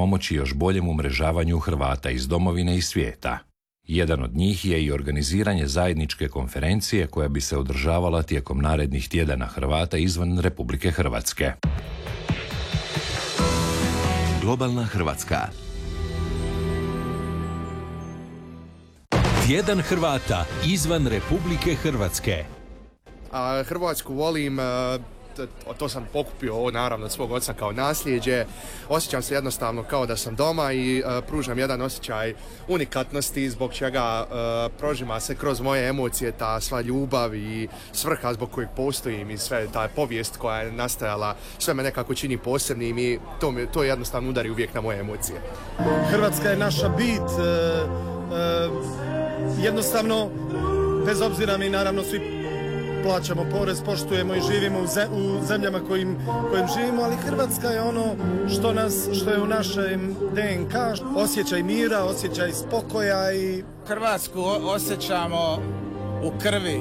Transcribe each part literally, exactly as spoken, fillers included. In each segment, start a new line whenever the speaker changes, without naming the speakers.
pomoći još boljem umrežavanju Hrvata iz domovine i svijeta. Jedan od njih je i organiziranje zajedničke konferencije koja bi se održavala tijekom narednih tjedana Hrvata izvan Republike Hrvatske.
Globalna Hrvatska.
Tjedan Hrvata izvan Republike Hrvatske.
A, Hrvatsku volim, a, to, to sam pokupio ovo naravno od svog oca kao nasljeđe. Osjećam se jednostavno kao da sam doma i a, pružam jedan osjećaj unikatnosti zbog čega a, prožima se kroz moje emocije ta sva ljubav i svrha zbog kojeg postojim i sve ta povijest koja je nastajala, sve me nekako čini posebnim i to, mi, to jednostavno udari uvijek na moje emocije.
Hrvatska je naša bit, e, e, jednostavno, bez obzira mi naravno svi plaćamo porez, poštujemo i živimo u, ze, u zemljama kojim, kojim živimo, ali Hrvatska je ono što, nas, što je u našem D N K, osjećaj mira, osjećaj spokoja i...
Hrvatsku osjećamo u krvi,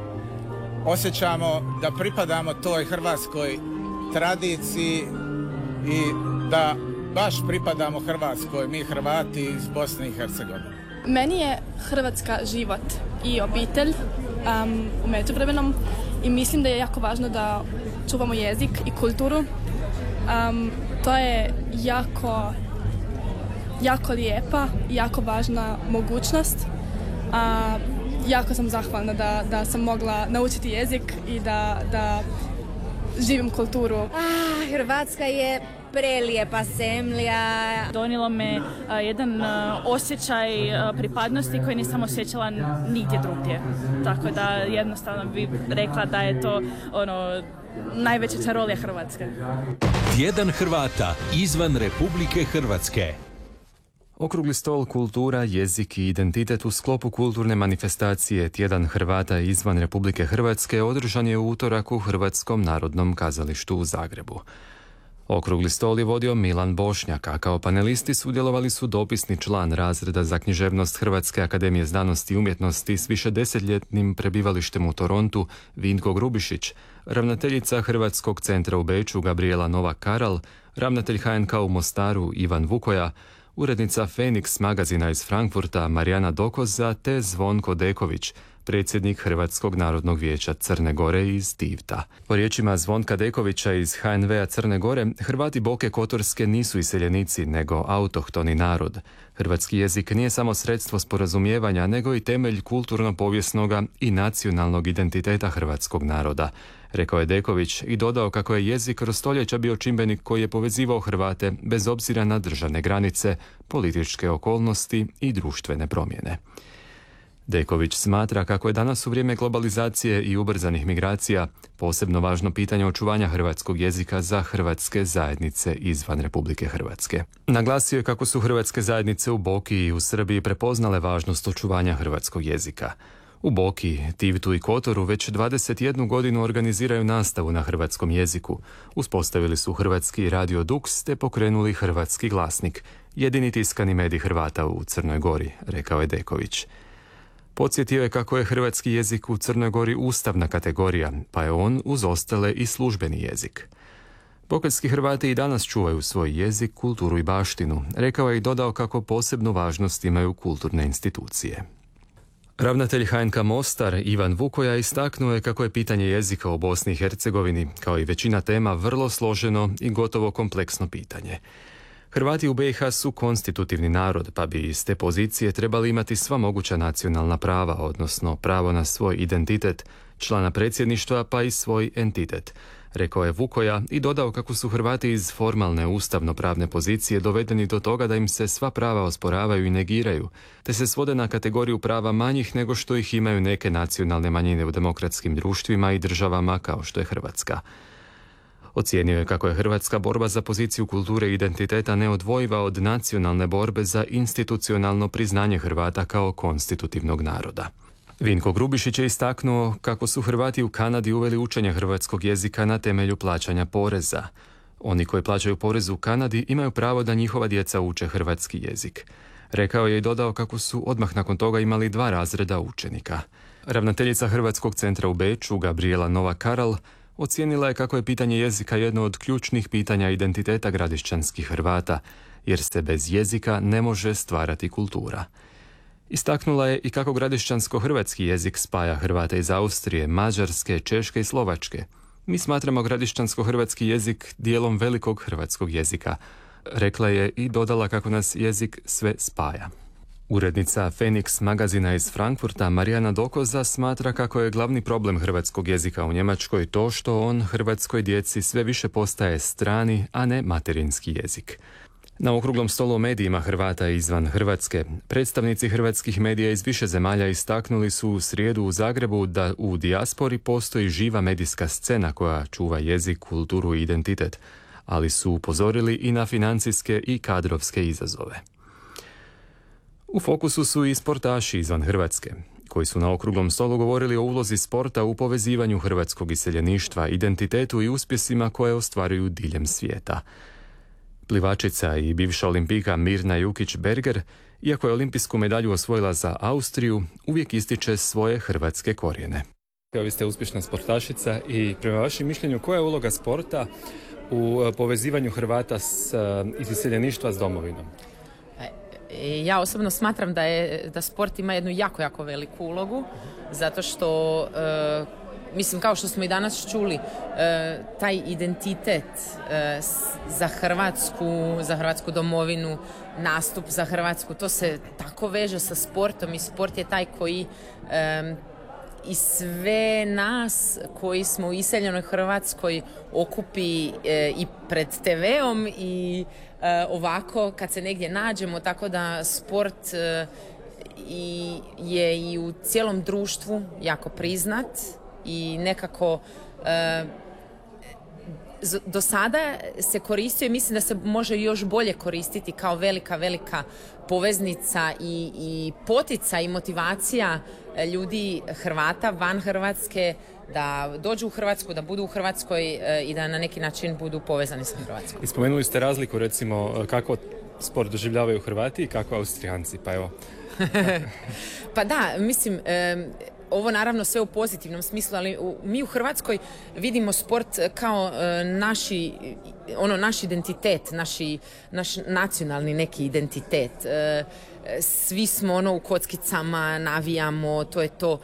osjećamo da pripadamo toj hrvatskoj tradiciji i da baš pripadamo Hrvatskoj, mi Hrvati iz Bosne i Hercegovine.
Meni je Hrvatska život i obitelj um, u međuvremenom i mislim da je jako važno da čuvamo jezik i kulturu. Um, to je jako, jako lijepa i jako važna mogućnost. A jako sam zahvalna da, da sam mogla naučiti jezik i da, da živim kulturu.
Ah, Hrvatska je prelijepa zemlja.
Donijelo me a, jedan a, osjećaj a, pripadnosti koji nisam osjećala nigdje drugdje. Tako da jednostavno bih rekla da je to ono najveća čarolija Hrvatske.
Tjedan Hrvata izvan Republike Hrvatske.
Okrugli stol kultura, jezik i identitet u sklopu kulturne manifestacije Tjedan Hrvata izvan Republike Hrvatske održan je u utorak u Hrvatskom narodnom kazalištu u Zagrebu. Okrugli stol je vodio Milan Bošnjak, a kao panelisti sudjelovali su dopisni član razreda za književnost Hrvatske akademije znanosti i umjetnosti s višedesetljetnim prebivalištem u Torontu Vinko Grubišić, ravnateljica Hrvatskog centra u Beču Gabriela Novak-Karal, ravnatelj H N K u Mostaru Ivan Vukoja, urednica Feniks magazina iz Frankfurta Marijana Dokoza te Zvonko Deković, predsjednik Hrvatskog narodnog vijeća Crne Gore iz Tivta. Po riječima Zvonka Dekovića iz H N V-a Crne Gore, Hrvati Boke Kotorske nisu iseljenici, nego autohtoni narod. Hrvatski jezik nije samo sredstvo sporazumijevanja, nego i temelj kulturno-povijesnoga i nacionalnog identiteta hrvatskog naroda, rekao je Deković i dodao kako je jezik kroz stoljeća bio čimbenik koji je povezivao Hrvate bez obzira na državne granice, političke okolnosti i društvene promjene. Deković smatra kako je danas u vrijeme globalizacije i ubrzanih migracija posebno važno pitanje očuvanja hrvatskog jezika za hrvatske zajednice izvan Republike Hrvatske. Naglasio je kako su hrvatske zajednice u Boki i u Srbiji prepoznale važnost očuvanja hrvatskog jezika. U Boki, Tivtu i Kotoru već dvadeset jednu godinu organiziraju nastavu na hrvatskom jeziku. Uspostavili su Hrvatski radio Dux te pokrenuli Hrvatski glasnik, jedini tiskani medij Hrvata u Crnoj Gori, rekao je Deković. Podsjetio je kako je hrvatski jezik u Crnoj Gori ustavna kategorija, pa je on uz ostale i službeni jezik. Bokeljski Hrvati i danas čuvaju svoj jezik, kulturu i baštinu, rekao je i dodao kako posebnu važnost imaju kulturne institucije. Ravnatelj H N K Mostar Ivan Vukoja istaknuo je kako je pitanje jezika u Bosni i Hercegovini, kao i većina tema, vrlo složeno i gotovo kompleksno pitanje. Hrvati u B i H su konstitutivni narod, pa bi iz te pozicije trebali imati sva moguća nacionalna prava, odnosno pravo na svoj identitet, člana predsjedništva pa i svoj entitet, rekao je Vukoja i dodao kako su Hrvati iz formalne ustavno-pravne pozicije dovedeni do toga da im se sva prava osporavaju i negiraju, te se svode na kategoriju prava manjih nego što ih imaju neke nacionalne manjine u demokratskim društvima i državama kao što je Hrvatska. Ocijenio je kako je hrvatska borba za poziciju kulture i identiteta neodvojiva od nacionalne borbe za institucionalno priznanje Hrvata kao konstitutivnog naroda. Vinko Grubišić je istaknuo kako su Hrvati u Kanadi uveli učenje hrvatskog jezika na temelju plaćanja poreza. Oni koji plaćaju porez u Kanadi imaju pravo da njihova djeca uče hrvatski jezik. Rekao je i dodao kako su odmah nakon toga imali dva razreda učenika. Ravnateljica Hrvatskog centra u Beču, Gabriela Novak-Karal, ocijenila je kako je pitanje jezika jedno od ključnih pitanja identiteta gradišćanskih Hrvata, jer se bez jezika ne može stvarati kultura. Istaknula je i kako gradišćansko-hrvatski jezik spaja Hrvate iz Austrije, Mađarske, Češke i Slovačke. Mi smatramo gradišćansko-hrvatski jezik dijelom velikog hrvatskog jezika. Rekla je i dodala kako nas jezik sve spaja. Urednica Phoenix magazina iz Frankfurta Marijana Dokoza smatra kako je glavni problem hrvatskog jezika u Njemačkoj to što on hrvatskoj djeci sve više postaje strani, a ne materinski jezik. Na okruglom stolu o medijima Hrvata izvan Hrvatske, predstavnici hrvatskih medija iz više zemalja istaknuli su u srijedu u Zagrebu da u dijaspori postoji živa medijska scena koja čuva jezik, kulturu i identitet, ali su upozorili i na financijske i kadrovske izazove. U fokusu su i sportaši izvan Hrvatske, koji su na okruglom stolu govorili o ulozi sporta u povezivanju hrvatskog iseljeništva, identitetu i uspjesima koje ostvaruju diljem svijeta. Plivačica i bivša olimpijka Mirna Jukić-Berger, iako je olimpijsku medalju osvojila za Austriju, uvijek ističe svoje hrvatske korijene.
Vi ste uspješna sportašica i prema vašem mišljenju koja je uloga sporta u povezivanju Hrvata s, iz iseljeništva s domovinom?
Ja osobno smatram da, je, da sport ima jednu jako, jako veliku ulogu, zato što, e, mislim, kao što smo i danas čuli, e, taj identitet e, za Hrvatsku, za hrvatsku domovinu, nastup za Hrvatsku, to se tako veže sa sportom i sport je taj koji e, i sve nas koji smo u iseljenoj Hrvatskoj okupi e, i pred te veom i e, ovako kad se negdje nađemo, tako da sport e, i, je i u cijelom društvu jako priznat i nekako e, do sada se koristio i mislim da se može još bolje koristiti kao velika, velika poveznica i, i potica i motivacija ljudi Hrvata van Hrvatske da dođu u Hrvatsku, da budu u Hrvatskoj i da na neki način budu povezani sa Hrvatskom.
I spomenuli ste razliku recimo kako sport doživljavaju Hrvati i kako Austrijanci, pa evo.
Pa da, mislim, ovo naravno sve u pozitivnom smislu, ali mi u Hrvatskoj vidimo sport kao naši, ono, naš identitet, naši, naš nacionalni neki identitet. Svi smo ono u kockicama, navijamo, to je to.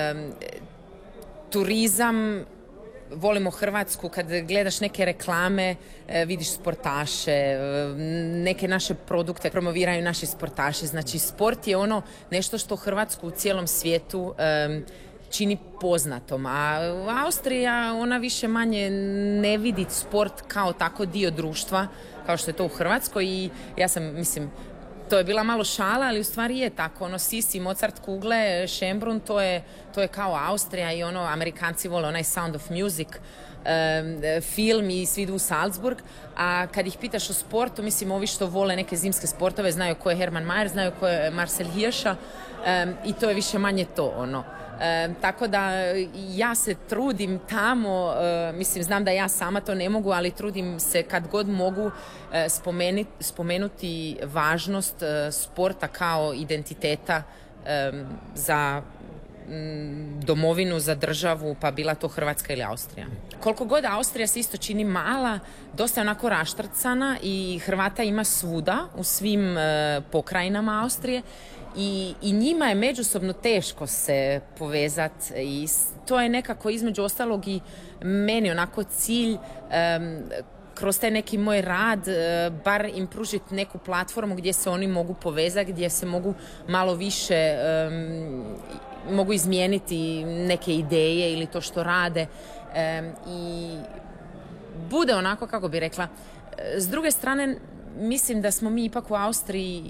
Turizam, volimo Hrvatsku, kad gledaš neke reklame, vidiš sportaše, neke naše produkte promoviraju naši sportaši. Znači, sport je ono nešto što Hrvatsku u cijelom svijetu čini poznatom. A Austrija, ona više manje ne vidi sport kao tako dio društva, kao što je to u Hrvatskoj i ja sam, mislim, to je bila malo šala, ali u stvari je tako. Ono, Sisi, Mozart kugle, Schönbrunn, to je, to je kao Austrija i ono, Amerikanci vole onaj Sound of Music, um, film i svi idu u Salzburg. A kad ih pitaš o sportu, mislim, ovi što vole neke zimske sportove, znaju ko je Hermann Mayer, znaju ko je Marcel Hirscher um, i to je više manje to, ono. E, tako da ja se trudim tamo, e, mislim, znam da ja sama to ne mogu, ali trudim se kad god mogu e, spomenuti, spomenuti važnost e, sporta kao identiteta e, za m, domovinu, za državu, pa bila to Hrvatska ili Austrija. Koliko god Austrija se isto čini mala, dosta je onako raštrcana i Hrvata ima svuda u svim e, pokrajinama Austrije. I, i njima je međusobno teško se povezati i to je nekako između ostalog i meni onako cilj um, kroz taj neki moj rad uh, bar im pružiti neku platformu gdje se oni mogu povezati, gdje se mogu malo više um, mogu izmijeniti neke ideje ili to što rade um, i bude onako, kako bi rekla, s druge strane mislim da smo mi ipak u Austriji,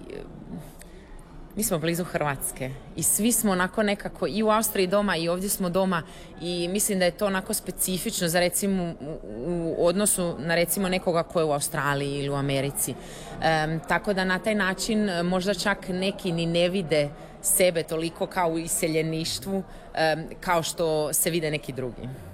mi smo blizu Hrvatske i svi smo onako nekako i u Austriji doma i ovdje smo doma i mislim da je to onako specifično za recimo u odnosu na recimo nekoga ko je u Australiji ili u Americi. Um, tako da na taj način možda čak neki ni ne vide sebe toliko kao u iseljeništvu um, kao što se vide neki drugi.